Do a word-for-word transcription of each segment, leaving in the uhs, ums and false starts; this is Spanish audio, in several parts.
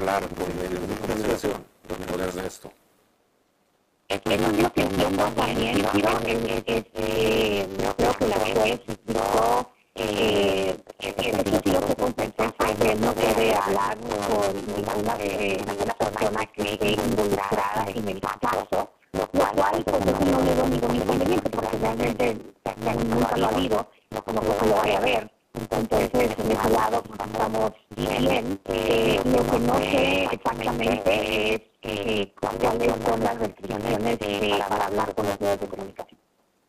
hablar por medio de comunicación, don Ernesto. Es que no lo que entiendo también, Iván, es que yo creo que la juez dijo eh, ese sitio que contestó fue que no puede hablar con ninguna, eh, ninguna persona que esté involucrada en el caso, lo cual pues no le doy ningún inconveniente, porque realmente nunca lo ha habido, no como que lo vaya a ver. Entonces, en ese lado estamos bien. Eh, lo que no sé exactamente es eh, cuáles son las restricciones eh, para hablar con los medios de comunicación.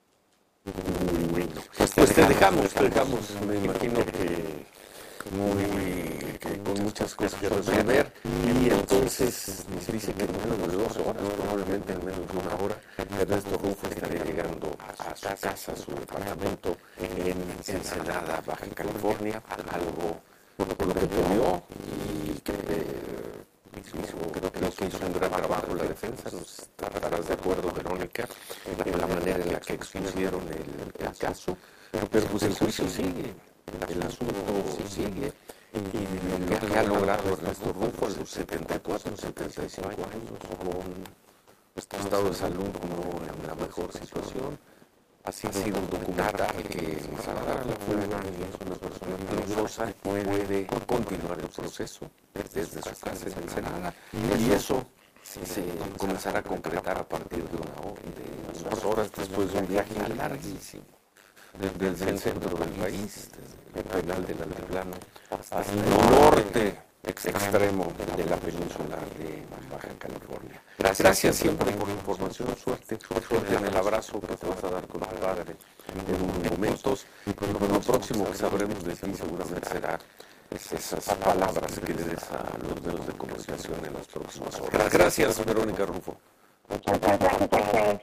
Pues, pues te dejamos, te dejamos, me imagino que muy que con muchas cosas que resolver, y entonces nos dice que en menos de dos horas, probablemente en menos de una hora, Ernesto Rufo estaría llegando a su casa, a su departamento en Ensenada, Baja California, algo por lo que pidió y que hizo, creo que hizo un gran trabajo la defensa. Nos estarás de acuerdo, Verónica, en la manera en la que expusieron el, el caso, pero pues el juicio sigue. El asunto sigue, y lo que ha logrado Ernesto Rufo a los setenta y cuatro, setenta y cinco años, con estado de salud no en la mejor situación, ha sido un documental que Sara Lafleur es una persona peligrosa, puede continuar el proceso desde su casa en Ensenada, y eso se comenzará a concretar a partir de una hora, de unas horas después de un viaje larguísimo desde el centro del país, desde el final del altiplano hasta el norte extremo de la península de Baja California. Gracias siempre por la información, suerte, suerte en el abrazo que te vas a dar con tu padre en unos momentos, y con lo próximo que sabremos de ti seguramente será esas palabras que le des a los medios de comunicación en las próximas horas. Gracias, Verónica Rufo. Muchas gracias.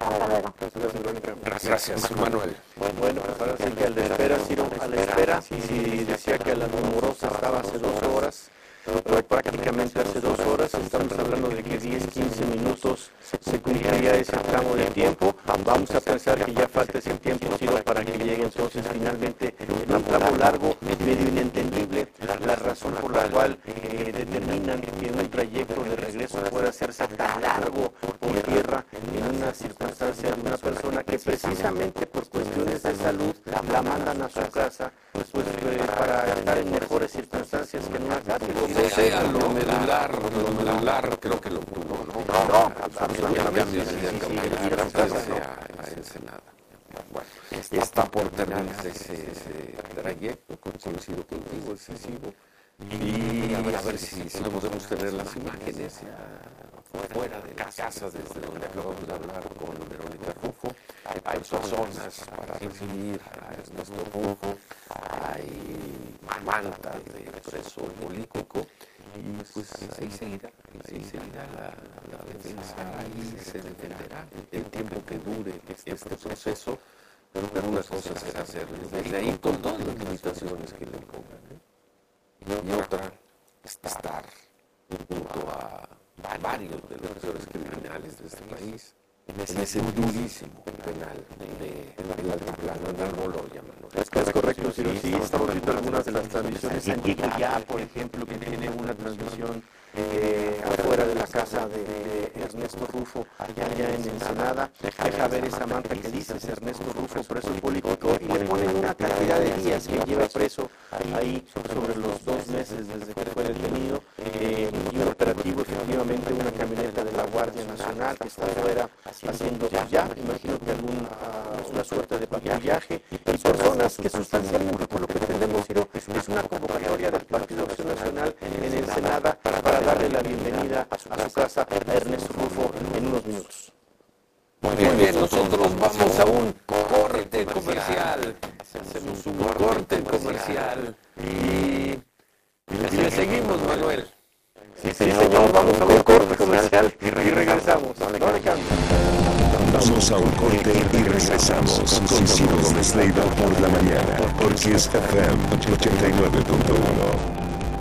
Gracias, Manuel. Bueno, para ser que al de espera, Ciro, a la espera, y decía que la rumorosa estaba hace dos horas, pero prácticamente hace dos horas, estamos hablando de que diez, quince minutos se cumpliría ese tramo de tiempo. Vamos a pensar que ya falta ese tiempo, Ciro, para que llegue entonces finalmente en un tramo largo, medio inentendible, la razón por la cual eh, determinan que un trayecto de regreso pueda hacerse tan largo por tierra en una circunstancia de una persona que precisamente por cuestiones de salud la mandan a su casa, pues, pues eh, para estar en mejores circunstancias que en una casa. O sea, lo medular, lo medular, creo que lo pudo, ¿no? No, no, absolutamente. A Ensenada. Bueno, está por terminar ese, ese trayecto, coincido contigo, excesivo. Y a ver, a ver si, si podemos tener las imágenes fuera de la casa desde donde acabamos de hablar con Verónica Rufo. Hay personas para recibir a Ernesto Rufo, hay mantas de preso político, y pues ahí seguirá, ahí seguirá la, la defensa, ahí se defenderá el tiempo que dure este proceso, pero una cosa será hacer desde ahí con todas las limitaciones que le pongan, ¿eh? Y otra, estar junto a varios de los peores criminales de este país en ese, en ese durísimo penal del altiplano, en Árbol lo llaman. Es que es correcto, Ciro, sí, estamos viendo algunas de las transmisiones en ya, por ejemplo, que tiene una transmisión eh, afuera de la casa de, de Ernesto Rufo, allá, allá en Ensenada, deja ver esa manta que dice Ernesto Rufo, preso político, y le ponen una cantidad de días que lleva preso ahí sobre los dos meses desde que fue detenido, eh, y un operativo, efectivamente, una camioneta de la Guardia Nacional que está afuera haciendo ya, imagino que alguna una suerte de patrullaje, y personas que sustancialmente, por lo que entendemos, Ciro, es una convocatoria del Partido Acción Nacional en Ensenada para darle la bienvenida a su casa a Ernesto Rufo en unos minutos. Muy bien, bien, nosotros vamos a un corte comercial, hacemos un corte comercial y, y le seguimos, Manuel. Sí, señor, vamos a un corte comercial y regresamos. No Alejandro. Vamos a un corte y regresamos con Ciro Gómez Leiva por la mañana, porque es F M ochenta y nueve punto uno.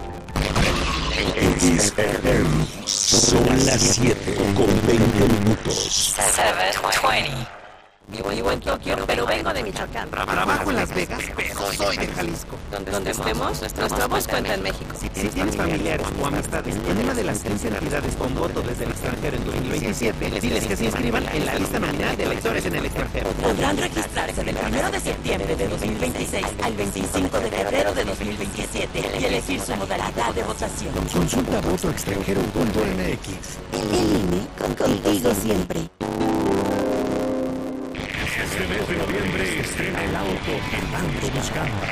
X F M, son las siete con veinte minutos. siete veinte. Vivo en Tokio, pero vengo de Michoacán. Trabajo en Las Vegas, pero soy de Jalisco. Donde estemos, nuestra voz cuenta en México. Si tienes familiares o amistades en una de las quince entidades con voto desde el extranjero en dos mil veintisiete, diles que se inscriban en la lista nominal de electores en el extranjero. Podrán registrarse del primero de septiembre de dos mil veintiséis al veinticinco de febrero de dos mil veintisiete y elegir su modalidad de votación. Consulta voto extranjero punto m x. El I N E contigo siempre. Este mes de noviembre estrena el auto que tanto buscaba.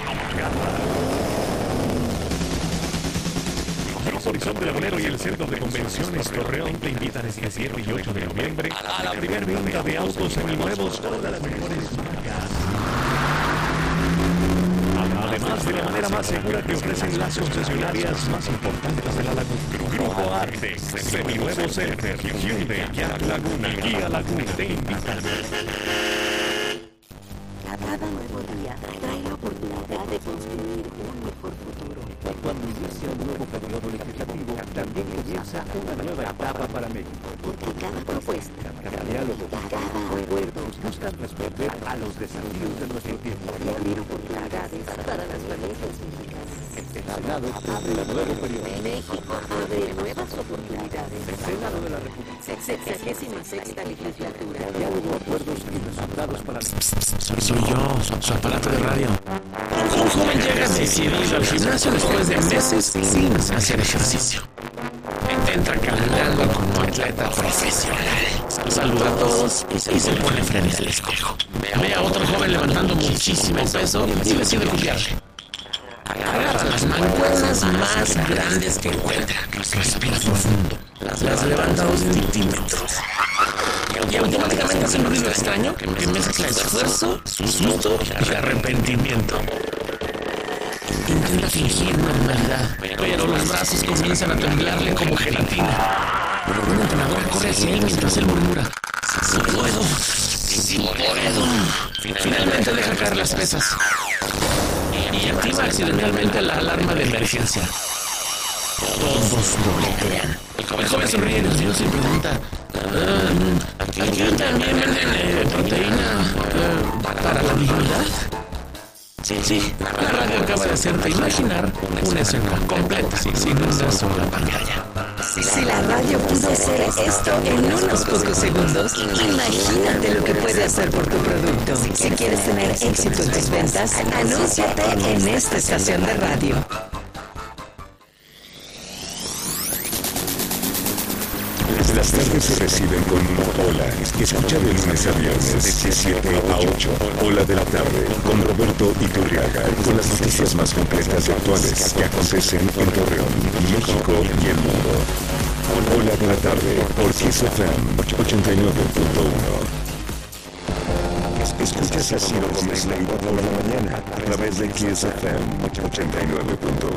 Horizonte Lagunero y el Centro de Convenciones Torreón te invitan este siete y ocho de noviembre a la primera venta de autos seminuevos con las mejores marcas. Además de la manera más segura que ofrecen las concesionarias más importantes de la Laguna. Grupo Artex, Seminuevo Center, Hyundai, Kia Laguna, Kia Laguna te invitan. Cada nuevo día trae la oportunidad de construir un mejor futuro. Cuando inicia un nuevo periodo legislativo, también comienza una nueva etapa para México. Porque cada propuesta, Cada diálogo, cada acuerdo buscan responder a los desafíos de nuestro tiempo. abrir oportunidades para las familias mexicanas. El Senado abre un nuevo periodo. México abre nuevas oportunidades. El Senado de la República. Sexagésima sexta legislatura. Diálogo, acuerdos y resultados para Soy yo, su aparato de radio. Un joven llega decidido al gimnasio después de meses sin hacer ejercicio. Entra caminando como atleta profesional. Saluda a todos y se pone frente al espejo. Ve a otro joven levantando muchísimo peso y decide copiarle. Agarra las mancuernas más grandes que encuentra. Respira profundo. Las levanta dos centímetros. Y automáticamente hace un ruido extraño que mezcla esfuerzo, susto y arrepentimiento. Intenta fingir normalidad, pero los brazos comienzan a temblarle como gelatina. Una entrenadora corre hacia él mientras él murmura: "Sí puedo, sí puedo". Finalmente deja caer las pesas y activa accidentalmente la alarma de emergencia. Todos lo crean. El joven sonríe nervioso y pregunta: ah, ¿aquí también venden eh, proteína eh, para la dignidad? Sí, sí, la radio acaba de hacerte imaginar una escena completa sin una sola pantalla. Si la radio pudo hacer esto en unos pocos segundos, imagínate lo que puede hacer por tu producto. Si quieres tener éxito en tus ventas, anúnciate en esta estación de radio. Las tardes se reciben con Hola. Escucha de lunes a viernes de siete a ocho. Hola de la tarde con Roberto Iturriaga. Con las noticias más completas y actuales que acontecen en Torreón, México y el mundo. Hola de la tarde por Kiss F M ochenta y nueve punto uno. Escuchas a Ciro Gómez Leiva por la mañana a través de Kiss F M ochenta y nueve punto uno.